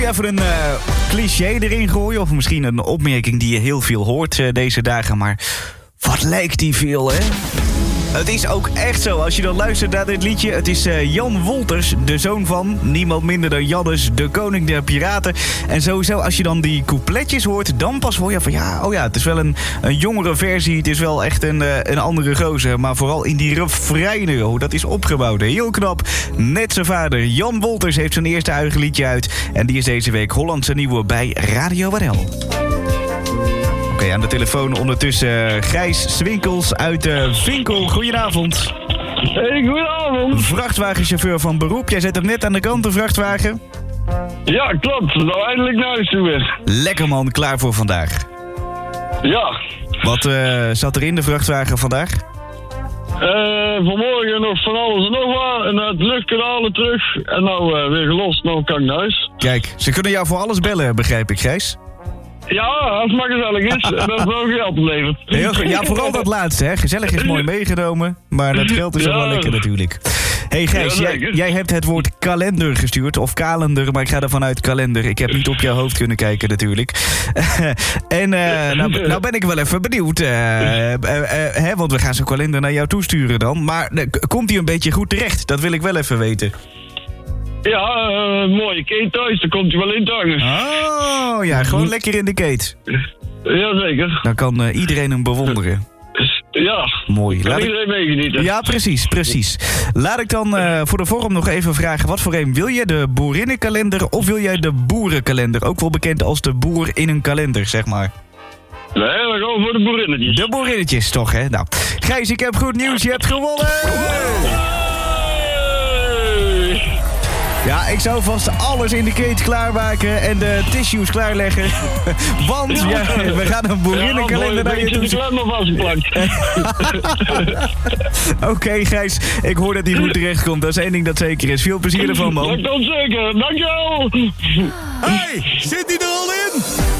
Even een cliché erin gooien, of misschien een opmerking die je heel veel hoort deze dagen. Maar wat lijkt die veel, hè? Het is ook echt zo, als je dan luistert naar dit liedje. Het is Jan Wolters, de zoon van niemand minder dan Jannes, de koning der piraten. En sowieso, als je dan die coupletjes hoort, dan pas hoor je van het is wel een jongere versie. Het is wel echt een andere gozer. Maar vooral in die refreinen, hoe dat is opgebouwd. Heel knap. Net zijn vader, Jan Wolters, heeft zijn eerste eigen liedje uit. En die is deze week Hollandse nieuwe bij Radio Waddel. Oké, aan de telefoon ondertussen Gijs Swinkels uit Vinkel. Goedenavond. Hey, goedenavond. Vrachtwagenchauffeur van beroep. Jij zet hem net aan de kant, de vrachtwagen. Ja, klopt. Nou, eindelijk naar huis toe weer. Lekker man, klaar voor vandaag. Ja. Wat zat er in de vrachtwagen vandaag? Vanmorgen nog van alles en nog wat. En het luchtkanalen terug. En nou weer gelost, nou kan ik naar huis. Kijk, ze kunnen jou voor alles bellen, begrijp ik, Gijs. Ja, als het maar gezellig is. En dat is wel geld oplevert. Heel goed. Ja, vooral dat laatste, hè. Gezellig is mooi meegenomen. Maar dat geld is ook wel lekker natuurlijk. Hey Gijs, jij hebt het woord kalender gestuurd. Of kalender, maar ik ga ervan uit kalender. Ik heb niet op jouw hoofd kunnen kijken natuurlijk. En nou ben ik wel even benieuwd. Want we gaan zo'n kalender naar jou toesturen dan. Maar komt die een beetje goed terecht? Dat wil ik wel even weten. Ja, mooie kate thuis, daar komt hij wel in te hangen. Oh, ja, gewoon lekker in de kate. Jazeker. Dan kan iedereen hem bewonderen. Ja, mooi. Kan iedereen meegenieten. Ja, precies. Laat ik dan voor de vorm nog even vragen, wat voor een wil je? De boerinnenkalender of wil jij de boerenkalender? Ook wel bekend als de boer in een kalender, zeg maar. Nee, we gaan voor de boerinnetjes. De boerinnetjes, toch, hè? Nou, Gijs, ik heb goed nieuws, je hebt gewonnen! Ja, ik zou vast alles in de kate klaarmaken en de tissues klaarleggen. Want we gaan een boerinnenkalender naar je toe. Ik heb nog vastgeplakt. Oké, Gijs, ik hoor dat hij goed terecht komt. Dat is één ding dat zeker is. Veel plezier ervan, man. Dat komt zeker. Dankjewel. Hey, zit hij er al in?